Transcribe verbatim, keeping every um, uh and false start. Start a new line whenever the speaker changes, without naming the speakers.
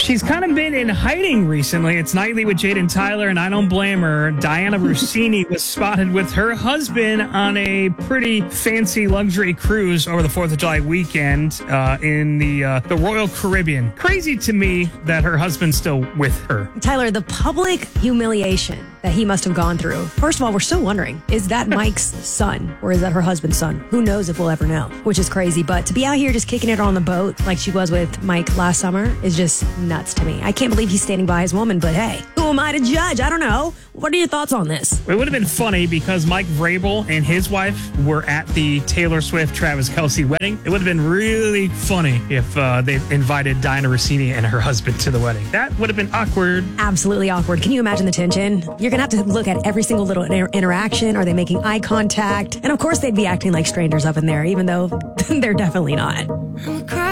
She's kind of been in hiding recently. It's Nightly with Jade and Tyler, and I don't blame her. Diana Rossini was spotted with her husband on a pretty fancy luxury cruise over the fourth of July weekend uh, in the uh, the Royal Caribbean. Crazy to me that her husband's still with her.
Tyler, the public humiliation that he must have gone through. First of all, we're still wondering, is that Mike's son or is that her husband's son? Who knows if we'll ever know, which is crazy. But to be out here just kicking it on the boat like she was with Mike last summer is just nuts to me. I can't believe he's standing by his woman, but hey, who am I to judge? I don't know. What are your thoughts on this?
It would have been funny because Mike Vrabel and his wife were at the Taylor Swift Travis Kelce wedding. It would have been really funny if uh, they invited Diana Rossini and her husband to the wedding. That would have been awkward.
Absolutely awkward. Can you imagine the tension? You're going to have to look at every single little inter- interaction. Are they making eye contact? And of course, they'd be acting like strangers up in there, even though they're definitely not.